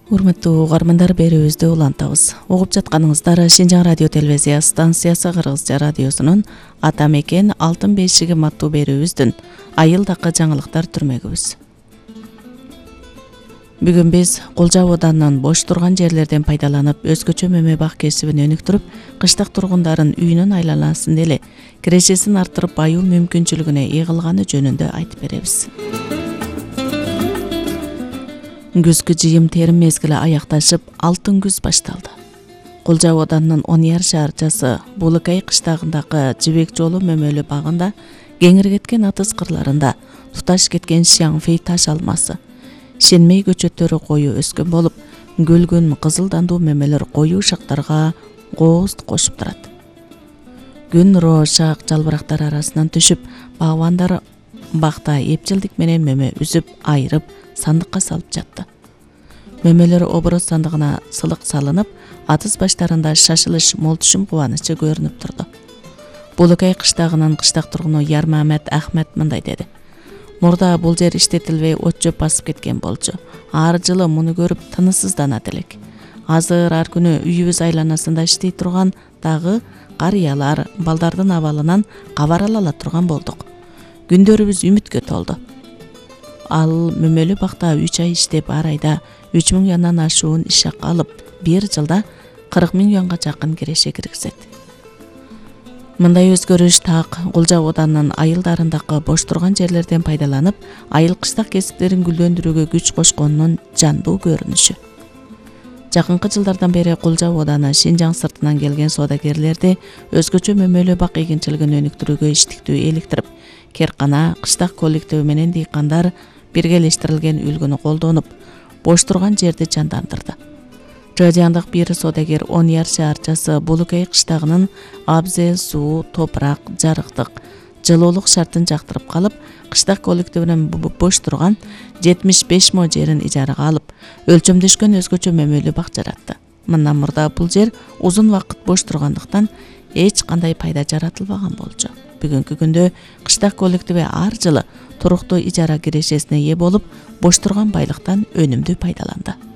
Урматтуу угармандар, берүүбүздү улантабыз. Угуп жатканыңыздар Шинжаң радио телевизия станциясы Кыргызча радиосунун Ата мекен алтын бешиги аттуу берүүбүздүн айылдакы жаңылыктар түрмөгүбүз. Бүгүн биз Кулжа ауданынын бош турган жерлерден пайдаланып өзгөчө мөмө бак кесибин өнүктүрүп, кыштак тургундарын үйүнүн айланасын эле кирешесин арттырып баюу мүмкүнчүлүгүнө ээ кылганы жөнүндө айтып беребиз. Күзгү жыйым терим мезгили аякташып, алтын күз башталды. Кулжа ауданынын Онияр шаарчасы Булыкай кыштагындагы жибек жолу мөмөлүү багында кеңиргеткен атыс кырларында туташ кеткен Шаңфей таш алмасы, шенмей көчөттөрү кою өскөн болуп, көлгөн кызылдандуу мөмөлөр кою шактарга кооз кошуп турат. Күн роошак жалбырактар арасынан түшүп, багбандар бакта эпчилдик менен мөмө үзүп, айырып, сандыкка салып жатты. Мөмөлөр обороз сандыгына сылык салынып, атыс баштарында шашылыш, молтушум кубанычы көрүнүп турду. Булыкай кыштагынын кыштак тургуну Ярмамет Ахмет мындай деди: "Мурда бул жер иштетилбей от жөп басып кеткен болчу. Ар жылы муну көрүп тыныссызданат элек. Азыр ар күнү үйүбүз айланасында иштей турган дагы карыялар, балдардын абалынан кабар ала турган болдук. Күндөрүбүз үмүткө толду. Ал мөмөлүү бакта 3 ай иштеп, ар айда 3000 янан ашуун иш акы алып, бир жылда 40 000 юанга жакын киреше киргизет. Мындай өзгөрүш так Кулжа ауданынын айылдарындагы бош турган жерлерден пайдаланып, айыл кыштак кесиптерин гүлдөндүрүүгө күч кошконунун жандуу көрүнүшү. Жакынкы жылдардан бери Кулжа ауданы Шинжаң сыртынан келген соодагерлерди өзгөчө мөмөлүү бак эгинчилигин өнүктүрүүгө иштиктүү эликтирип, керкана, кыштак коллективи менен дыйкандар биргелештирилген үлгүнү колдонуп, бош турган жерди жандандырды. Радиандык бир соодагер Онияр шаарчасы Булыкай кыштагынын абзел, суу, топурак, жарыктык, жылуулук шартын жактырып калып, кыштак коллективинин бош турган 75 мо жерин ижарага алып, өлчөмдөшкөн өзгөчө мөмөлүү бак жаратты. Мындан мурда бул жер узун вакыт бош тургандыктан эч кандай пайда жаратылбаган болчу. Бүгүнкү күндө кыштак коллективи ар жылы туруктуу ижара кирешесине ээ болуп, бош турган байлыктан өнүмдүү пайдаланды.